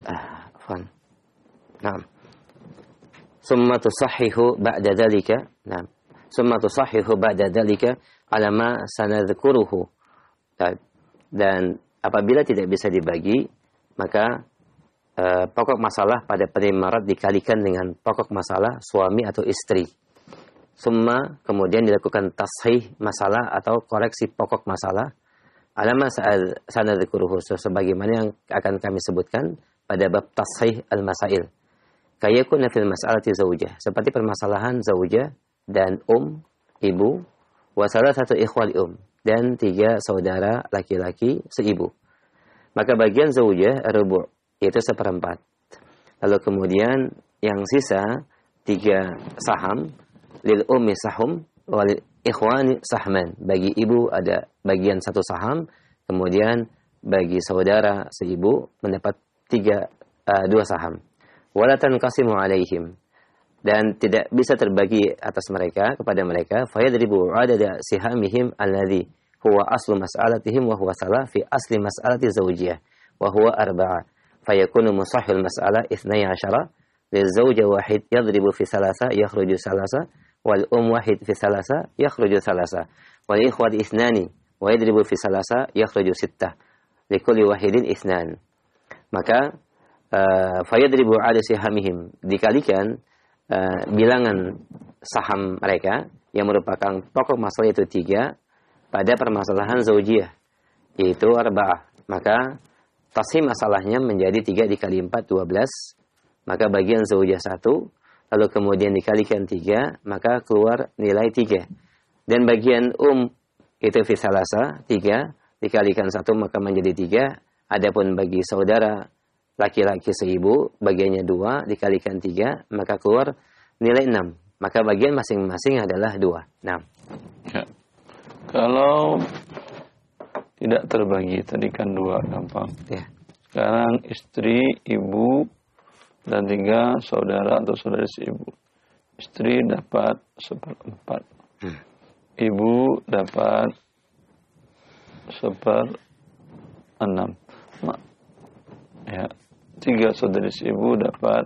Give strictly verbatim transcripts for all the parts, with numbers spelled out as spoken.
ah, afwan. Naam. Summa tusahhihu ba'da dzalika. Naam. Summa tusahhihu ba'da dzalika ala ma sanadhkuruhu. Dan apabila tidak bisa dibagi, maka uh, pokok masalah pada penerima rad dikalikan dengan pokok masalah suami atau istri. Summa kemudian dilakukan tashih masalah atau koreksi pokok masalah. Alama sanadhkuruhu, sebagaimana yang akan kami sebutkan pada bab tashih al-masail. Kayakuna fil mas'alati zaujah, seperti permasalahan zaujah dan um, ibu, wa salah satu ikhwal um, dan tiga saudara laki-laki seibu. Maka bagian zaujah rubu', yaitu seperempat. Lalu kemudian yang sisa tiga saham, lil ummi sahum, wal ikhwani sahman. Bagi ibu ada bagian satu saham, kemudian bagi saudara seibu mendapat tiga uh, dua saham. Wala tanqasimu alaihim, dan tidak bisa terbagi atas mereka kepada mereka. Fayadribu adada sihamihim alladhi huwa aslu mas'alatihim wa huwa salah fi asli mas'alati zawjiyah wa huwa arba'a. Fayakunu musahhil mas'alah ithnai asyara lizawja wahid yadribu fi salasa yakhruju salasa wal um wahid fi salasa yakhruju salasa wal ikhwat ithnani wa yadribu fi salasa yakhruju sittah likulli wahidin ithnan. Maka Uh, fayadribu ala sihamihim, dikalikan uh, bilangan saham mereka yang merupakan pokok masalah itu tiga pada permasalahan zaujiyah, yaitu arba'ah. Maka tashih masalahnya menjadi tiga dikali empat, dua belas. Maka bagian zaujiyah satu, lalu kemudian dikalikan tiga, maka keluar nilai tiga. Dan bagian um itu fisalasa, tiga, dikalikan satu maka menjadi tiga. Adapun bagi saudara laki-laki seibu, bagiannya dua, dikalikan tiga, maka keluar nilai enam. Maka bagian masing-masing adalah dua. Nah. Ya. Kalau tidak terbagi, tadi kan dua, gampang. Ya. Sekarang istri, ibu, dan tiga saudara atau saudari seibu. Istri dapat seperempat. Hmm. Ibu dapat seperenam. Ya. Tiga saudari ibu dapat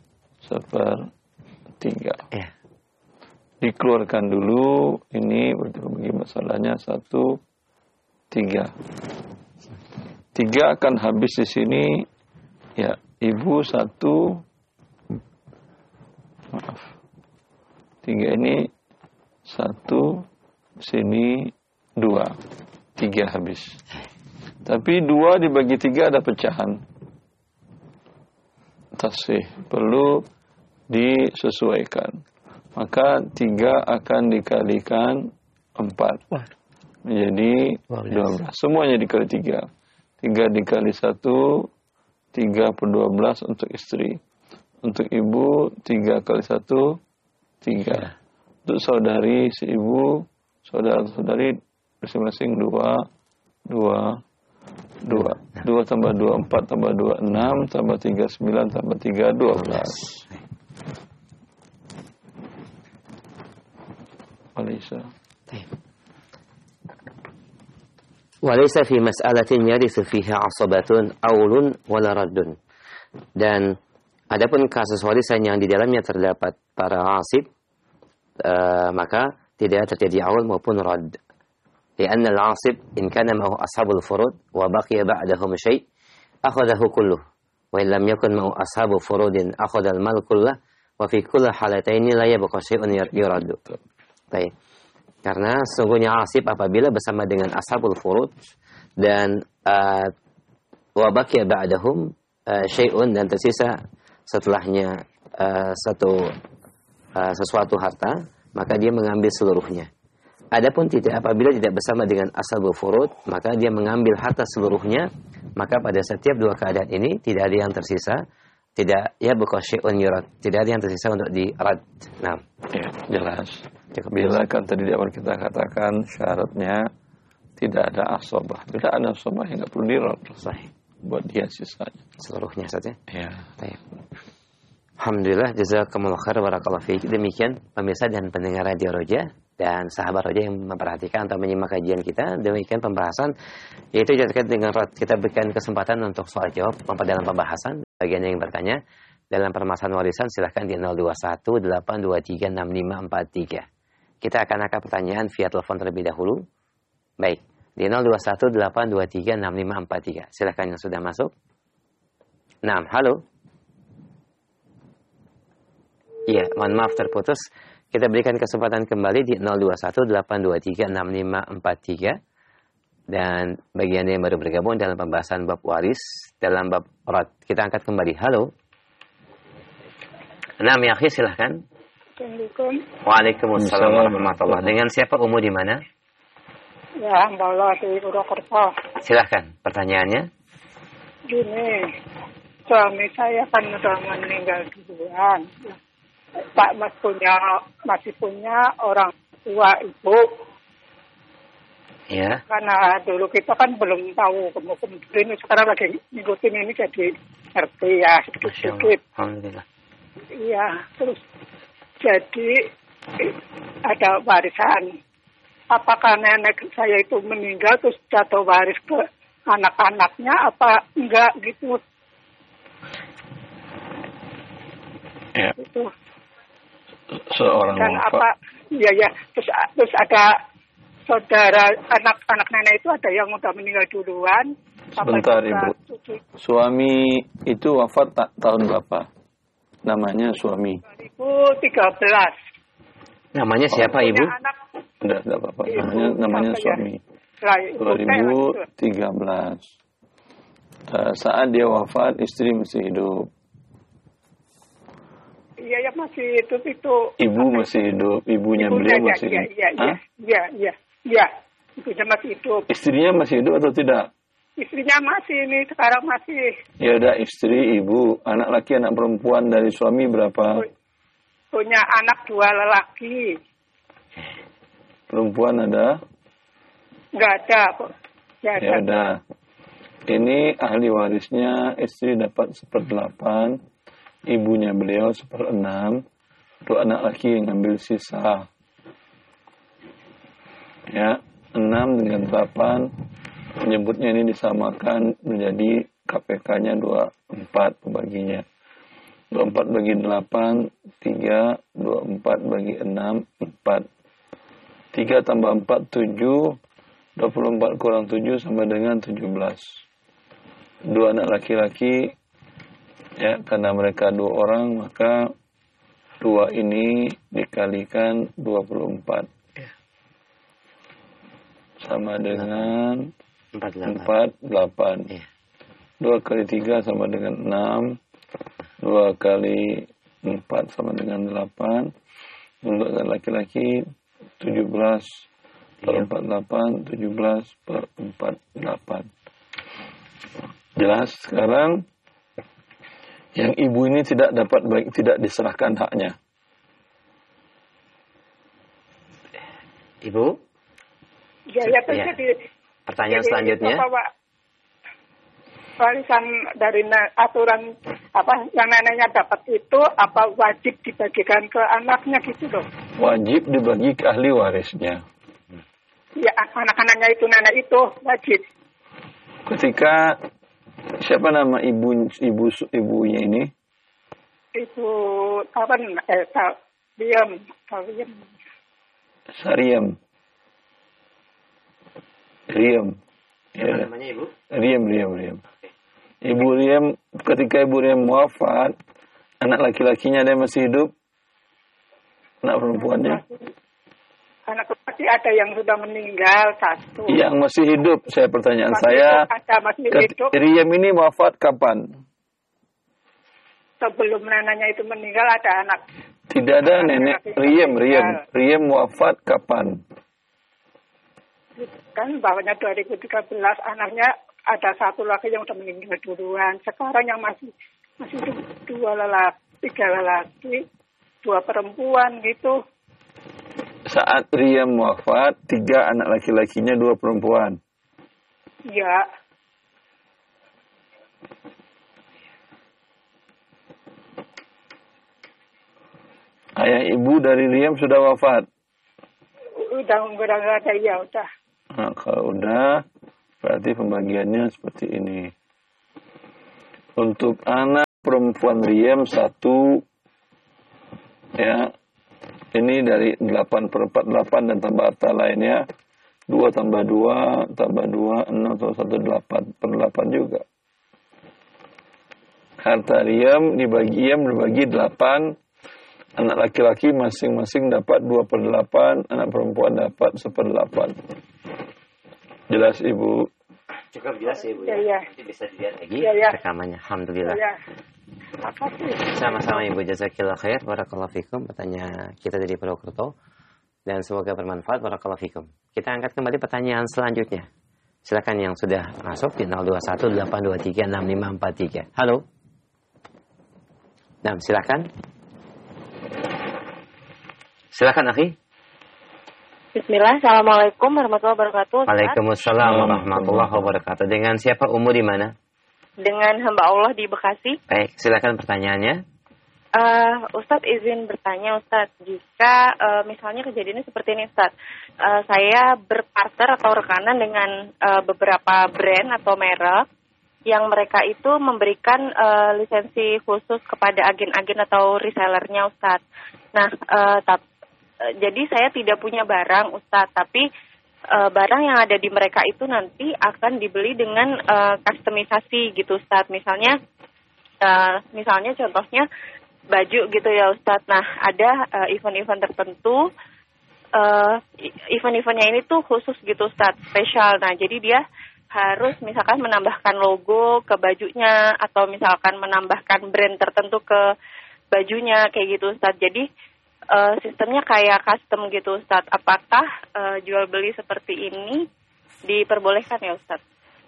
sepertiga. Ya. Dikeluarkan dulu, ini bagi masalahnya satu, tiga. Tiga akan habis di sini, ya ibu satu, maaf, tiga ini satu, sini dua, tiga habis. Tapi dua dibagi tiga ada pecahan. Tasih perlu disesuaikan. Maka tiga akan dikalikan empat menjadi dua belas. Semuanya dikali tiga. Tiga dikali satu, tiga per dua belas untuk istri. Untuk ibu, tiga kali satu, tiga. Untuk saudari si ibu, saudara-saudari masing-masing dua, dua, dua. Dua tambah dua, empat tambah dua, enam, tambah tiga, sembilan, tambah tiga, dua belas. Walaysa. Walaysa fi mas'alatin yarithu fiha asabatun aulun wala raddun. Dan adapun kasus warisan yang di dalamnya terdapat para asib, uh, maka tidak terjadi aul maupun radd. لأن العاصب إن كان معه أصحاب الفروض وبقي بعدهم شيء أخذه كله وإن لم يكن معه أصحاب فروض أخذ المال كله وفي كل حالتين لا يبقى شيء يرد. Baik. Karena sesungguhnya asib apabila bersama dengan ashabul furud dan uh, wa baqiya ba'dahum uh, syai'un, dan tersisa setelahnya uh, satu uh, sesuatu harta, maka dia mengambil seluruhnya. Adapun tidak, apabila tidak bersama dengan ashabul furud, maka dia mengambil harta seluruhnya. Maka pada setiap dua keadaan ini tidak ada yang tersisa, tidak ya buka syai'un yurad, tidak ada yang tersisa untuk dirad. Nah, ya, jelas. Bila kan tadi di awal kita katakan syaratnya tidak ada asabah, tidak ada asabah yang nggak perlu dirad, sahih. Buat dia sisanya seluruhnya saja. Ya. Baik. Alhamdulillah, jazakumullah khair, barakallahu fiik. Demikian pemirsa dan pendengar Radio Roja dan sahabat Roja yang memperhatikan atau menyimak kajian kita. Demikian pembahasan yaitu terkait dengan kita berikan kesempatan untuk soal jawab dalam pembahasan. Bagian yang bertanya dalam permasalahan warisan silahkan di nol dua satu delapan dua tiga enam lima empat tiga. Kita akan angkat pertanyaan via telepon terlebih dahulu. Baik, di nol dua satu delapan dua tiga enam lima empat tiga. Silahkan yang sudah masuk. Nah, halo. Ya, mohon maaf terputus. Kita berikan kesempatan kembali di nol dua satu delapan dua tiga enam lima empat tiga. Dan bagian yang baru bergabung dalam pembahasan bab waris dalam bab rad. Kita angkat kembali. Halo. Nah, ya akhi, silahkan. Assalamualaikum. Waalaikumsalam warahmatullahi. Dengan siapa, Umu di mana? Ya, Mbak Allah di Purwokerto. Silahkan, pertanyaannya. Gini, suami saya kan sudah meninggal duluan. Pak Mas punya masih punya orang tua ibu. Ya. Karena dulu kita kan belum tahu kemudian sekarang lagi ngikutin ini jadi ngerti ya sedikit-sedikit. Alhamdulillah. Iya, terus jadi ada warisan. Apakah nenek saya itu meninggal terus jatuh waris ke anak-anaknya apa enggak gitu? Ya. Itu. Seorang dan wafat. apa iya ya terus terus ada saudara anak-anak nenek itu ada yang udah meninggal duluan. Sebentar Ibu, suami itu wafat tak tahun berapa? Namanya suami dua ribu tiga belas. Namanya siapa, Punya Ibu? anak, Tidak, tidak apa-apa. Ibu, Namanya namanya siapa ya? suami. Lah, ibu dua ribu tiga belas. Uh, saat dia wafat, istri masih hidup. Iya, ya masih hidup itu. Ibu masih hidup, ibunya, Ibunya, beliau ya, masih iya, hidup. iya, iya, Hah? iya, iya, iya. Ibunya masih hidup. Istrinya masih hidup atau tidak? Istrinya masih ini sekarang masih. Ya ada istri, ibu, anak laki, anak perempuan dari suami berapa? Punya anak dua lelaki. Perempuan ada? Enggak ada kok. Nggak ada. Ya ada. Ini ahli warisnya, istri dapat seperdelapan, ibunya beliau seperenam, dua anak laki yang ngambil sisa. Ya, enam dengan delapan, menyebutnya ini disamakan menjadi K P K-nya dua puluh empat pembaginya. dua puluh empat bagi delapan, tiga, dua puluh empat bagi enam, empat. tiga tambah empat, tujuh, dua puluh empat kurang tujuh sama dengan tujuh belas. Dua anak laki-laki, ya, karena mereka dua orang, maka dua ini dikalikan dua puluh empat. Sama dengan empat, delapan. dua kali tiga sama dengan enam. dua kali empat sama dengan delapan. Untuk laki-laki tujuh belas per empat puluh delapan, tujuh belas per empat puluh delapan. Jelas sekarang yang ibu ini tidak dapat baik, tidak diserahkan haknya. Ibu? Ya, ya, terus Ya. jadi Pertanyaan jadi, selanjutnya. apa, Pak? Warisan dari na- aturan apa yang neneknya dapat itu apa wajib dibagikan ke anaknya gitu loh? Wajib dibagi ke ahli warisnya. Ya anak-anaknya itu nenek itu wajib. Ketika siapa nama ibu ibu ibunya ini? Ibu apa eh Diam, Diam. Sariem. Riem. Siapa Ya. namanya, Ibu? Riem, Riem, Riem. Ibu Riem, ketika Ibu Riem wafat, anak laki-lakinya ada yang masih hidup? Anak perempuannya? Anak laki ada yang sudah meninggal satu. Yang masih hidup, saya pertanyaan Masih saya. hidup, ada masih ket- hidup. Riem ini wafat kapan? Sebelum neneknya itu meninggal ada anak. Tidak ada nenek. Riem, Riem. Riem wafat kapan? Kan bawahnya dua ribu tiga belas anaknya ada satu laki yang sudah meninggal duluan. Sekarang yang masih masih dua lelaki, tiga lelaki, dua perempuan gitu. Saat Riem wafat, tiga anak laki-lakinya, dua perempuan. Ya. Ayah ibu dari Riyam sudah wafat? Udah, udah nggak ada, ya udah. Nah, kalau udah, berarti pembagiannya seperti ini. Untuk anak perempuan Riyam satu, ya, ini dari delapan per empat, delapan dan tambah harta lainnya, dua tambah dua, tambah dua, enam, tambah satu, delapan, per delapan juga. Harta Riyam dibagi Iyam dibagi delapan, anak laki-laki masing-masing dapat dua per delapan, anak perempuan dapat seperdelapan. Jelas Ibu? Cukup jelas ya, Ibu. Ya, ya. Nanti bisa dilihat lagi Ya, ya. rekamannya. Alhamdulillah. Ya. Makasih. Sama-sama Ibu, jazakillah khair, barakallahu fikum. Pertanyaan kita dari Purwokerto dan semoga bermanfaat, barakallahu fikum. Kita angkat kembali pertanyaan selanjutnya. Silakan yang sudah masuk di nol dua satu delapan dua tiga enam lima empat tiga. Halo. Nah, silakan. Silakan, akhi. Bismillah, Assalamualaikum warahmatullahi wabarakatuh. Waalaikumsalam warahmatullahi wabarakatuh. Dengan siapa, umur di mana? Dengan hamba Allah di Bekasi. Baik, silakan pertanyaannya. Uh, Ustadz izin bertanya, Ustadz, jika uh, misalnya kejadiannya seperti ini, Ustadz, uh, saya berpartner atau rekanan dengan uh, beberapa brand atau merek yang mereka itu memberikan uh, lisensi khusus kepada agen-agen atau resellernya, Ustadz. Nah, uh, tap, uh, jadi saya tidak punya barang, Ustadz, tapi uh, barang yang ada di mereka itu nanti akan dibeli dengan uh, customisasi gitu, Ustadz. Misalnya, uh, misalnya contohnya baju gitu ya, Ustadz. Nah, ada uh, event-event tertentu, uh, event-eventnya ini tuh khusus gitu, Ustadz, spesial. Nah, jadi dia harus misalkan menambahkan logo ke bajunya atau misalkan menambahkan brand tertentu ke bajunya kayak gitu, Ustadz. Jadi uh, sistemnya kayak custom gitu, Ustadz. Apakah uh, jual beli seperti ini diperbolehkan ya, Ustadz?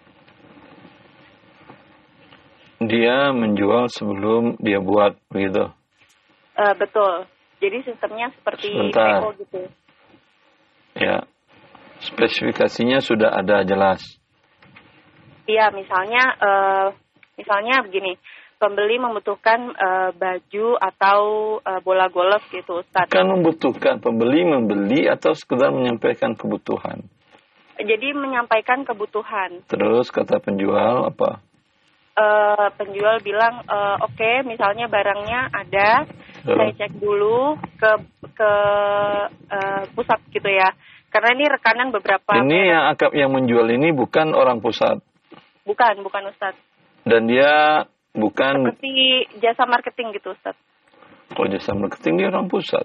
Dia menjual sebelum dia buat, begitu? Uh, betul. Jadi sistemnya seperti P O gitu. Ya, spesifikasinya sudah ada jelas. Iya, misalnya, uh, misalnya begini, pembeli membutuhkan uh, baju atau uh, bola golf gitu, Ustadz. Kan membutuhkan, pembeli membeli atau sekedar menyampaikan kebutuhan? Jadi menyampaikan kebutuhan. Terus kata penjual apa? Uh, penjual bilang, uh, oke, okay, misalnya barangnya ada, uh. saya cek dulu ke ke uh, pusat gitu ya. Karena ini rekanan beberapa. Ini merek. Yang akap yang menjual ini bukan orang pusat. Bukan, bukan Ustadz. Dan dia bukan... Seperti jasa marketing gitu, Ustadz. Kalau jasa marketing dia orang pusat.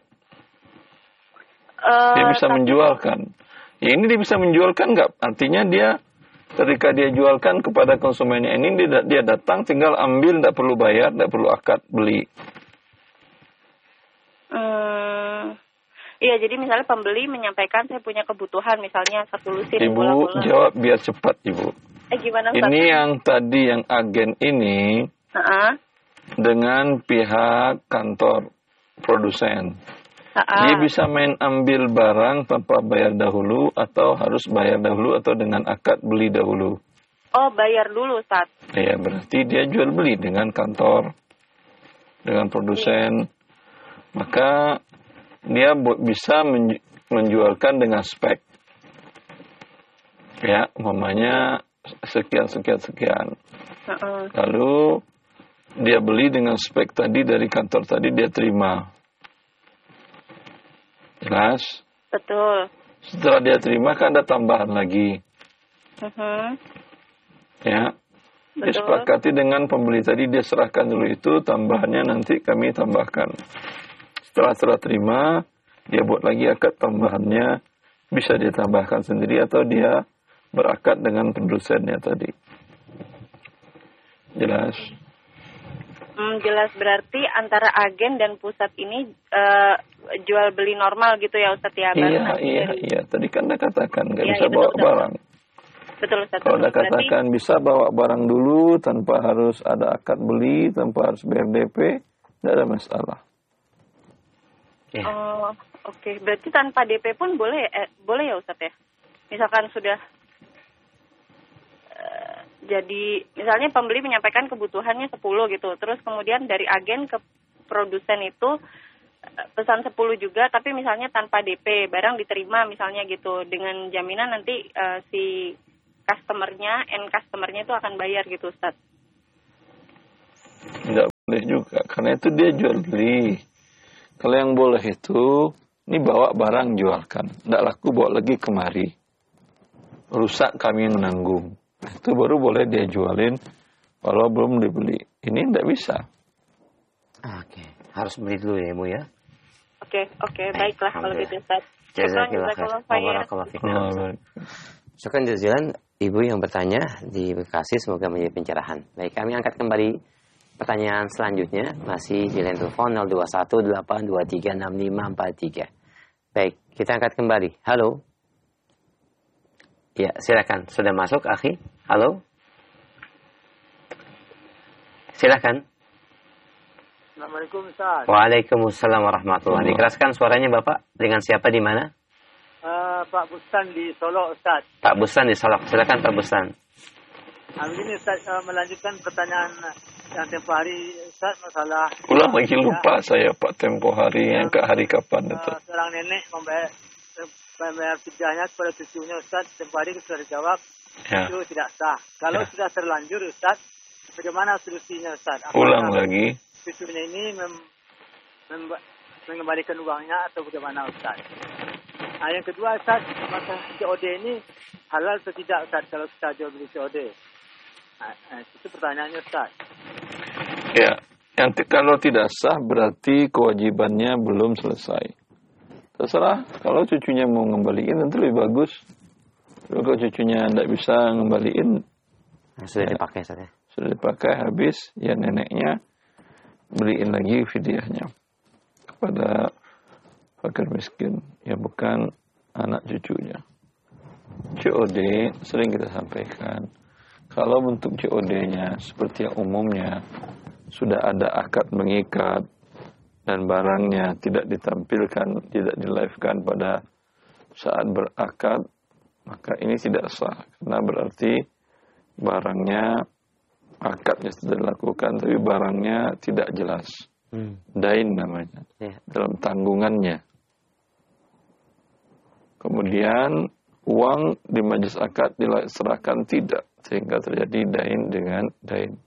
Uh, dia bisa tapi... menjualkan. Ya ini dia bisa menjualkan nggak? Artinya dia ketika dia jualkan kepada konsumennya ini, dia, dia datang tinggal ambil, tidak perlu bayar, tidak perlu akad beli. Hmm, iya, jadi misalnya pembeli menyampaikan saya punya kebutuhan, misalnya satu lusin. Ibu bola-bola. jawab biar cepat, Ibu. Eh, gimana, Ustaz? Ini yang tadi yang agen ini uh-uh. dengan pihak kantor produsen. Uh-uh. Dia bisa main ambil barang tanpa bayar dahulu atau harus bayar dahulu atau dengan akad beli dahulu. Oh, bayar dulu, Ustaz. Ya, berarti dia jual beli dengan kantor, dengan produsen. Iya. Maka dia bisa menjualkan dengan spek. Ya, umpamanya sekian, sekian, sekian. Uh-uh. Lalu dia beli dengan spek tadi dari kantor tadi, dia terima. Jelas? Betul. Setelah dia terima kan ada tambahan lagi. Uh-huh. Ya. Betul. Dia sepakati dengan pembeli tadi, dia serahkan dulu itu, tambahannya nanti kami tambahkan. Setelah setelah terima, dia buat lagi akad tambahannya, bisa dia tambahkan sendiri atau dia berakad dengan produsennya tadi. Jelas? Hmm, jelas, berarti antara agen dan pusat ini uh, jual beli normal gitu ya, Ustaz ya? Iya, iya, dari... iya. Tadi kan anda katakan nggak iya, bisa iya, bawa betul, barang. Betul, Ustaz. Kalau anda berarti... katakan bisa bawa barang dulu tanpa harus ada akad beli, tanpa harus bayar D P, tidak ada masalah. Yeah. Oh, oke. Okay. Berarti tanpa D P pun boleh, eh, boleh ya, Ustaz ya? Misalkan sudah jadi misalnya pembeli menyampaikan kebutuhannya sepuluh gitu, terus kemudian dari agen ke produsen itu pesan sepuluh juga, tapi misalnya tanpa D P, barang diterima misalnya gitu, dengan jaminan nanti uh, si customernya, end customernya itu akan bayar gitu Ustaz. Tidak boleh juga, karena itu dia jual beli. Kalau yang boleh itu, ini bawa barang jualkan, tidak laku bawa lagi kemari, rusak kami yang menanggung. Itu baru boleh dia jualin, walau belum dibeli. Ini tidak bisa. Oke, harus beli dulu ya Ibu ya. Oke, oke, baiklah kalau gitu Ustaz. Jazakallah khair. Syukran jazilan Ibu yang bertanya di Bekasi, semoga menjadi pencerahan. Baik, kami angkat kembali pertanyaan selanjutnya, masih di line telepon nol dua satu delapan dua tiga enam lima empat tiga. Baik, kita angkat kembali. Halo. Ya, silakan. Sudah masuk, akhi? Halo. Silakan. Assalamualaikum Ustaz. Waalaikumsalam warahmatullahi wabarakatuh. Dikeraskan suaranya Bapak. Dengan siapa di mana? Uh, Pak Bustan di Solo Ustaz. Pak Bustan di Solo. Silakan Pak Bustan. Nah, begini Ustaz, uh, melanjutkan pertanyaan yang tempoh hari Ustaz, masalah ulang lagi lupa ya. Saya Pak tempoh hari yang ke hari kapan uh, itu. Seorang nenek membayar membayar fidyahnya kepada cucunya Ustaz, tempoh hari sudah dijawab ya. Itu tidak sah. Kalau ya. Sudah terlanjur Ustaz, bagaimana solusinya Ustaz? Apakah ulang lagi. Cucunya ini mem, mem, mengembalikan uangnya atau bagaimana Ustaz? Nah, yang kedua Ustaz, masa C O D ini halal atau tidak Ustaz kalau kita jual beli C O D? Nah, itu pertanyaannya Ustaz. Ya, yang kalau tidak sah berarti kewajibannya belum selesai. Terserah, kalau cucunya mau ngembaliin nanti lebih bagus. Kalau cucunya tidak bisa ngembaliin, sudah dipakai saja. Sudah dipakai habis, ya neneknya beliin lagi fidyahnya kepada fakir miskin, ya bukan anak cucunya. C O D sering kita sampaikan, kalau bentuk C O D-nya seperti yang umumnya sudah ada akad mengikat dan barangnya tidak ditampilkan, tidak di-live-kan pada saat berakad, maka ini tidak sah, karena berarti barangnya akadnya sudah dilakukan, tapi barangnya tidak jelas. Hmm. Dain namanya, yeah. Dalam tanggungannya. Kemudian uang di majelis akad diserahkan tidak, sehingga terjadi dain dengan dain.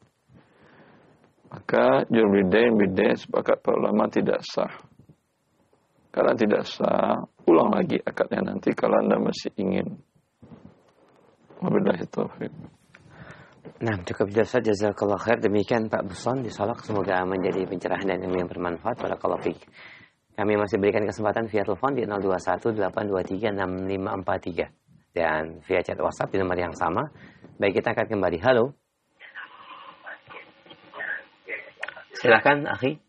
Maka jual beli dain bidain sepakat para ulama tidak sah. Karena tidak sah, ulang lagi akadnya nanti kalau Anda masih ingin. Wabillahi taufiq. Nah, cukup jelas, jazakallah khair. Demikian Pak Buson di Solok, semoga menjadi pencerahan dan ilmu yang bermanfaat. Barakallahu fiik. Kami masih berikan kesempatan via telepon di nol dua satu delapan dua tiga enam lima empat tiga dan via chat WhatsApp di nomor yang sama. Baik, kita akan kembali. Halo. Silakan, akhi.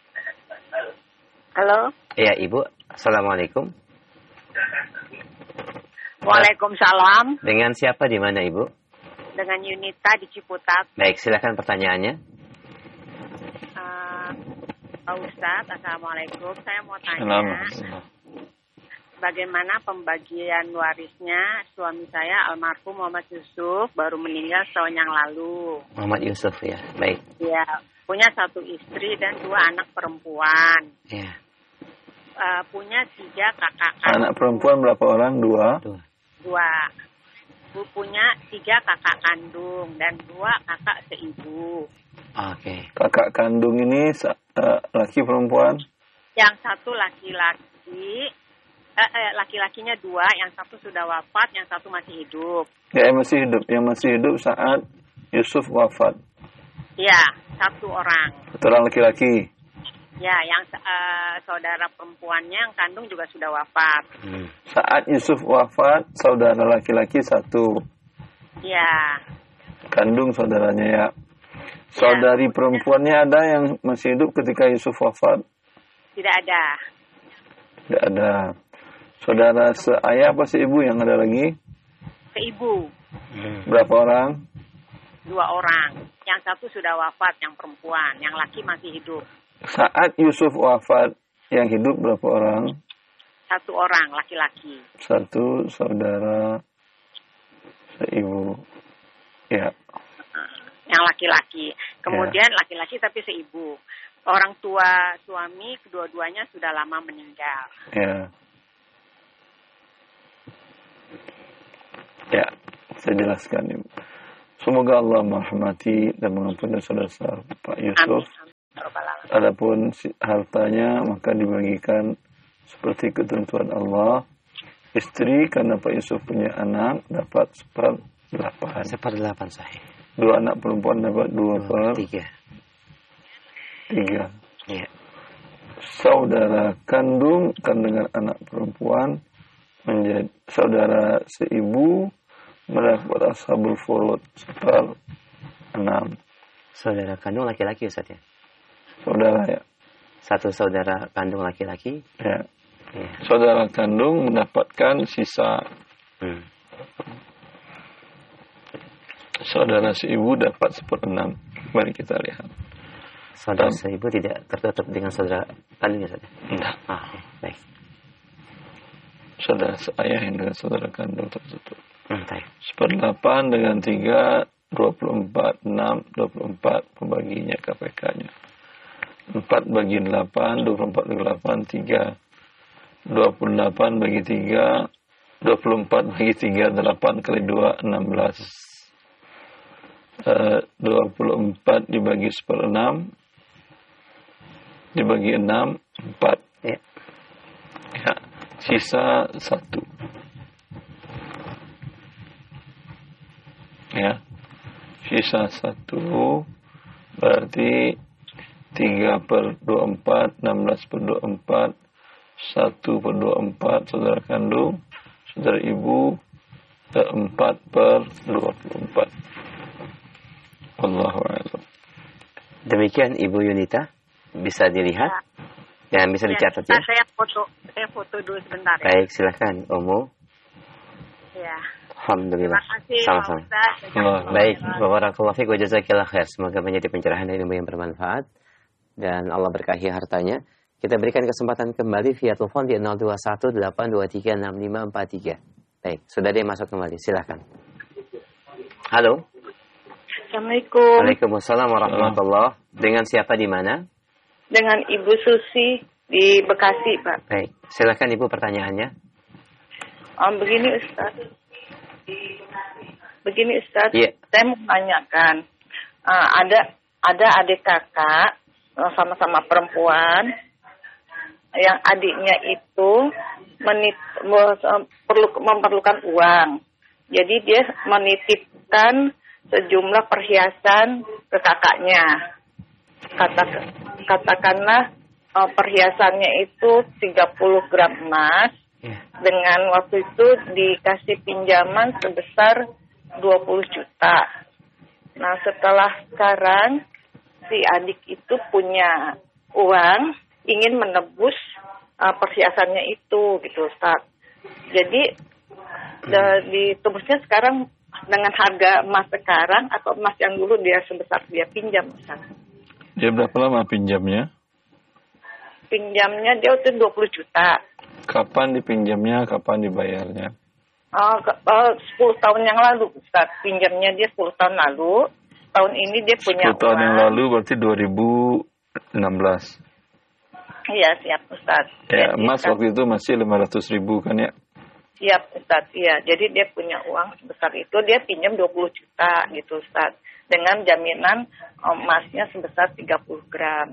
Halo. Iya, Ibu. Assalamualaikum. Waalaikumsalam. Dengan siapa di mana, Ibu? Dengan Yunita di Ciputat. Baik, silakan pertanyaannya. Uh, Pak Ustadz, Assalamualaikum. Saya mau tanya, bagaimana pembagian warisnya suami saya almarhum Muhammad Yusuf, baru meninggal setahun yang lalu. Muhammad Yusuf ya, baik. Ya, punya satu istri dan dua anak perempuan. Ya. Uh, punya tiga kakak kandung. Anak perempuan berapa orang? Dua. Dua. Dua. Bu punya tiga kakak kandung dan dua kakak seibu. Oke. Okay. Kakak kandung ini uh, laki perempuan? Yang satu laki-laki, eh, eh, laki-lakinya dua, yang satu sudah wafat, yang satu masih hidup. Ya, yang masih hidup, yang masih hidup saat Yusuf wafat. Ya, satu orang. Satu orang laki-laki. Ya, yang uh, saudara perempuannya yang kandung juga sudah wafat. Hmm. Saat Yusuf wafat, saudara laki-laki satu. Ya. Kandung saudaranya ya. Saudari ya, perempuannya ada yang masih hidup ketika Yusuf wafat? Tidak ada. Tidak ada. Saudara seayah apa seibu yang ada lagi? Seibu. Hmm. Berapa orang? Dua orang. Yang satu sudah wafat, yang perempuan. Yang laki masih hidup. Saat Yusuf wafat, yang hidup berapa orang? Satu orang, laki-laki. Satu saudara seibu. Ya. Yang laki-laki. Kemudian ya. Laki-laki tapi seibu. orang tua suami kedua-duanya sudah lama meninggal. Ya. Ya, saya jelaskan Ibu. Semoga Allah merahmati dan mengampuni saudara Pak Yusuf. Amin. Adapun hartanya maka dibagikan seperti ketentuan Allah. Istri karena Pak Yusuf punya anak dapat seperdelapan. Seperdelapan sahih. Dua anak perempuan dapat dua, dua per tiga. Tiga. Ya. Saudara kandung kandungan anak perempuan menjadi saudara seibu mendapat ashabul furud seper enam. Saudara kandung laki-laki Ustaz ya? Saudara ya. Satu saudara kandung laki-laki. Ya. Ya. Saudara kandung mendapatkan sisa. Hmm. Saudara seibu dapat seperenam. Mari kita lihat. Saudara seibu tidak tertutup dengan saudara kandungnya saja. Tidak. Ah, okay. Baik. Saudara seayah yang dengan saudara kandung tertutup. Hmm, baik. Seperdelapan dengan tiga, dua puluh empat, enam, dua puluh empat pembaginya K P K-nya. Empat bagi delapan, dua puluh empat bagi delapan, tiga. Dua puluh delapan bagi tiga, dua puluh empat bagi tiga, delapan kali dua, enam belas. Uh, dua puluh empat dibagi seperenam, dibagi enam, empat. Ya. Ya, sisa satu. Ya, sisa satu berarti tiga per dua puluh empat, enam belas per dua puluh empat, satu per dua puluh empat saudara kandung, saudara ibu, empat per dua puluh empat. Wallahu a'lam. Demikian Ibu Yunita, bisa dilihat dan bisa Ya, dicatat ya. Saya foto, saya foto dulu sebentar ya. Baik, silakan Omo. Ya. Alhamdulillah. Terima kasih Sama-sama. Pak Ustaz. Allah. Baik, barakallahu fiik wa jazakillah khair. Semoga menjadi pencerahan dan ilmu yang bermanfaat dan Allah berkahi hartanya. Kita berikan kesempatan kembali via telepon di nol dua satu delapan dua tiga enam lima empat tiga. Baik, sudah dia masuk kembali. Silakan. Halo. Assalamualaikum. Waalaikumsalam warahmatullahi. Dengan siapa di mana? Dengan Ibu Susi di Bekasi, Pak. Baik, silakan Ibu pertanyaannya. Um, begini Ustaz. Begini Ustaz, yeah. Saya mau menanyakan. Uh, ada ada adik kakak uh, sama-sama perempuan yang adiknya itu menit, uh, perlu memerlukan uang. Jadi dia menitipkan sejumlah perhiasan ke kakaknya. Kata, katakanlah uh, perhiasannya itu tiga puluh gram emas. Yeah. Dengan waktu itu dikasih pinjaman sebesar dua puluh juta. Nah, setelah sekarang si adik itu punya uang, ingin menebus uh, perhiasannya itu gitu, Ustaz. Jadi de- ditebusnya sekarang dengan harga emas sekarang atau emas yang dulu dia sebesar dia pinjam, Ustaz. Dia berapa lama pinjamnya? Pinjamnya dia itu dua puluh juta. Kapan dipinjamnya, kapan dibayarnya? Uh, uh, sepuluh tahun yang lalu, Ustaz. Pinjamnya dia sepuluh tahun lalu. Tahun ini dia punya sepuluh tahun uang. yang lalu berarti dua ribu enam belas. Iya, siap, Ustaz. Ya, Jadi, emas kan, waktu itu masih lima ratus ribu kan ya? siap, Ustaz. Iya, jadi dia punya uang sebesar itu. Dia pinjam dua puluh juta gitu, Ustaz. Dengan jaminan emasnya sebesar tiga puluh gram.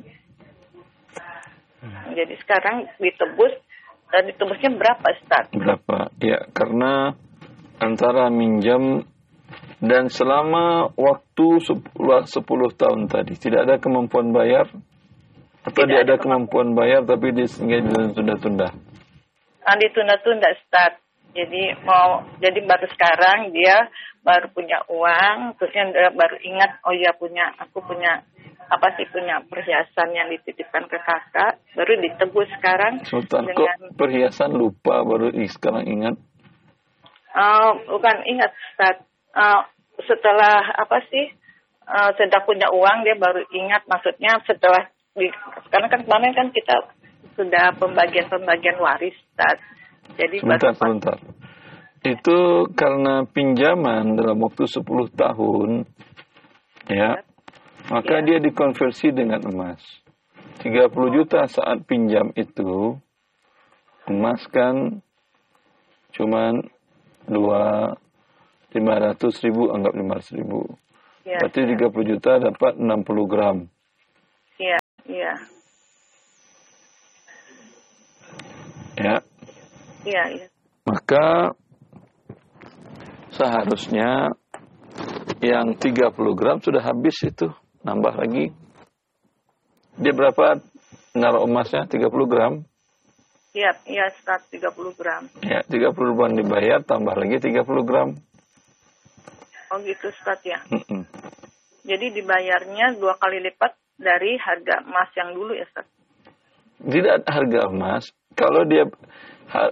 Jadi sekarang ditebus, dan ditebusnya berapa, Ustaz? Berapa? Ya, karena antara minjam dan selama waktu sepuluh tahun tadi tidak ada kemampuan bayar atau Tidak dia ada ada kemampuan bayar tapi dia sehingga ditunda-tunda. Nah, ditunda-tunda, Ustaz. Jadi mau jadi baru sekarang dia baru punya uang, terusnya dia baru ingat, oh iya punya aku punya apa sih punya perhiasan yang dititipkan ke kakak, baru ditebus sekarang. Sultan, dengan kok perhiasan lupa baru sekarang ingat? uh, bukan ingat, Ustaz. Uh, setelah apa sih uh, sudah punya uang dia baru ingat, maksudnya setelah di, karena kan kemarin kan kita sudah pembagian-pembagian waris, Ustaz. Jadi Sebentar, baru sebentar. Itu karena pinjaman dalam waktu sepuluh tahun, ya, maka Ya. dia dikonversi dengan emas. tiga puluh juta saat pinjam itu, emas kan cuman dua lima ratus ribu, anggap lima ratus ribu. Ya, berarti ya. tiga puluh juta dapat enam puluh gram. Iya, iya. Ya. Iya, iya. Maka seharusnya yang tiga puluh gram sudah habis itu, nambah lagi. Dia berapa naruh emasnya? tiga puluh gram? Iya, iya, seratus tiga puluh gram. Ya, tiga puluh gram dibayar, tambah lagi tiga puluh gram. Oh gitu, Ustaz ya. Mm-mm. Jadi dibayarnya dua kali lipat dari harga emas yang dulu ya, Ustaz? Tidak harga emas. Kalau dia ha,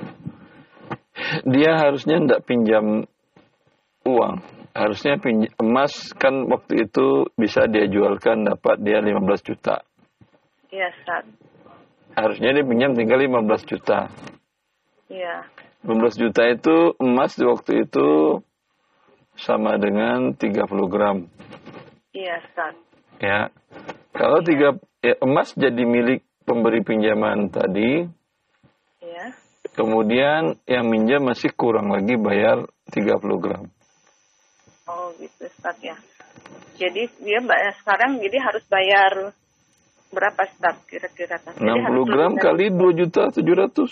dia harusnya tidak pinjam uang. Harusnya pinjam emas, kan waktu itu bisa dia jualkan, dapat dia lima belas juta. Iya, Ustaz. Harusnya dia pinjam tinggal lima belas juta. Iya. lima belas juta itu emas di waktu itu sama dengan tiga puluh gram. Iya, Ustaz. Ya. Kalau tiga ya, emas jadi milik pemberi pinjaman tadi. Iya. Kemudian yang minjam masih kurang lagi bayar tiga puluh gram. Oh, gitu, Ustaz ya. Jadi dia sekarang jadi harus bayar berapa, Ustaz, kira-kira? enam puluh gram kali dua juta tujuh ratus.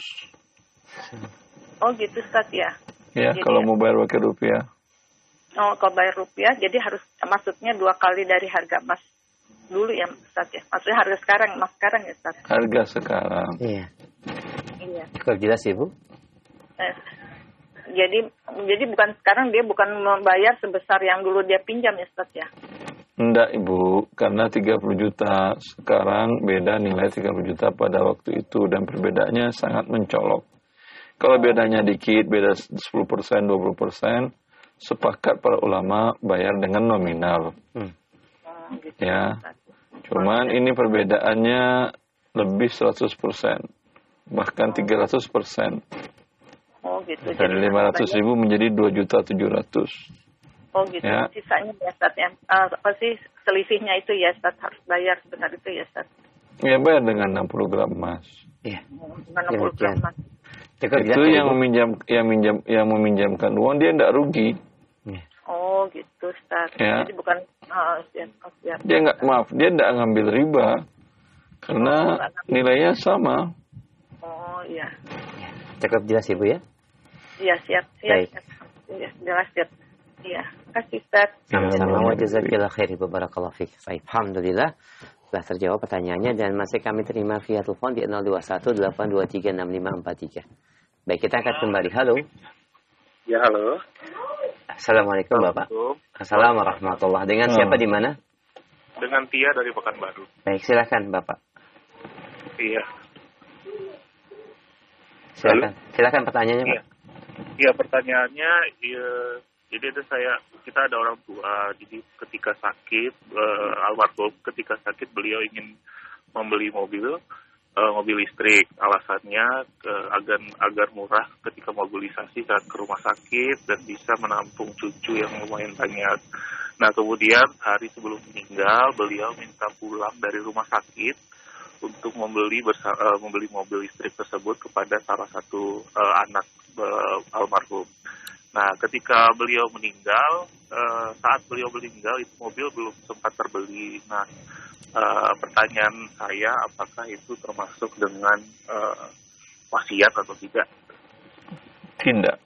Oh, gitu, Ustaz ya. Ya, jadi, kalau mau bayar pakai rupiah. Oh, kalau bayar rupiah, jadi harus maksudnya dua kali dari harga emas dulu ya, Ustaz ya. Maksudnya harga sekarang, emas sekarang ya, Ustaz. Harga sekarang. Iya. Iya. Cukup jelas, Ibu? Eh, jadi jadi bukan sekarang dia bukan membayar sebesar yang dulu dia pinjam ya, Ustaz ya. Enggak, Ibu, karena tiga puluh juta sekarang beda nilai tiga puluh juta pada waktu itu dan perbedaannya sangat mencolok. Kalau bedanya dikit, beda sepuluh persen, dua puluh persen, sepakat para ulama bayar dengan nominal. Hmm. Oh, gitu, ya. Cuman ini perbedaannya lebih seratus persen, bahkan tiga ratus persen. Oh, gitu. Dari lima ratus ribu menjadi dua juta tujuh ratus. Oh gitu, ya. Sisanya ya, Ustaz ya. Uh, apa sih selisihnya itu ya, Ustaz, harus bayar sebentar itu ya, Ustaz. Ya, bayar dengan enam puluh gram emas. Iya. Dengan enam puluh gram emas. Itu yang meminjam yang minjam yang meminjamkan uang dia tidak rugi. Ya. Oh gitu, Ustaz. Ya. Jadi bukan uh, siap, oh, siap. Dia nggak maaf, dia tidak ngambil riba karena oh, nilainya sama. Oh iya. Cukup jelas, Ibu ya? Iya, siap, siap. Baik. Iya, jelas, siap. Iya, kasih, Ustaz. Sama-sama, wa jazakallahu khair, barakallahu fiik. Baik, alhamdulillah telah terjawab pertanyaannya dan masih kami terima via telepon di nol dua satu delapan dua tiga enam lima empat tiga. Baik, kita angkat kembali. Halo. Ya, halo. Assalamualaikum, Bapak. Assalamualaikum warahmatullahi wabarakatuh. Dengan siapa di mana? Dengan Tia dari Pekanbaru. Baik, silakan, Bapak. Iya. Silakan. Halo? Silakan pertanyaannya, Pak. Iya, pertanyaannya ya, jadi ada saya kita ada orang tua, jadi ketika sakit uh, almarhum ketika sakit beliau ingin membeli mobil uh, mobil listrik, alasannya uh, agar agar murah ketika mobilisasi saat ke rumah sakit dan bisa menampung cucu yang lumayan banyak. Nah, kemudian hari sebelum meninggal beliau minta pulang dari rumah sakit untuk membeli bersa- uh, membeli mobil listrik tersebut kepada salah satu uh, anak uh, almarhum. Nah, ketika beliau meninggal, uh, saat beliau meninggal itu mobil belum sempat terbeli. Nah, uh, pertanyaan saya, apakah itu termasuk dengan uh, wasiat atau tidak? Tidak.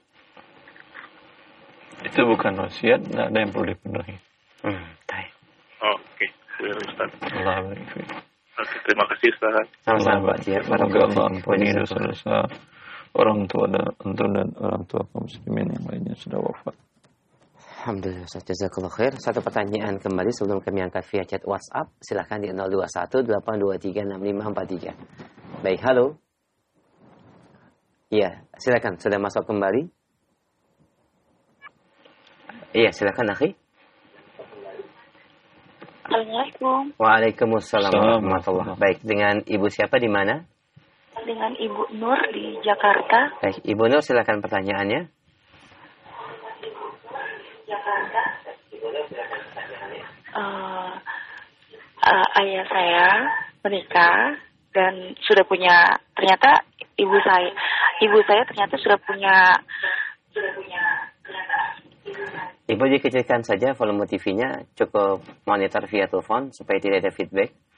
Itu bukan wasiat, tidak ada yang perlu dipenuhi. Hmm, oh, Oke, okay. Ustaz. Allah Oke, terima kasih, Ustaz. Sama-sama, Pak. Semoga Allah ampuni dosa-dosa orang tua dan untuk dan orang tua kaum muslimin yang lainnya sudah wafat. Alhamdulillah, Ustaz. Jazakallahu khair. Satu pertanyaan kembali sebelum kami angkat via chat WhatsApp. Silakan di nol dua satu delapan dua tiga enam lima empat tiga. Baik, halo. Iya, silakan. Sudah masuk kembali? Iya, silakan, akhi. Assalamualaikum. Waalaikumsalam warahmatullahi wabarakatuh. Baik, dengan Ibu siapa di mana? Dengan Ibu Nur di Jakarta. Baik, Ibu Nur silakan pertanyaannya. Uh, uh, ayah saya menikah dan sudah punya, ternyata ibu saya, ibu saya ternyata sudah punya. Ibu dikecilkan saja volume T V-nya, cukup monitor via telepon supaya tidak ada feedback.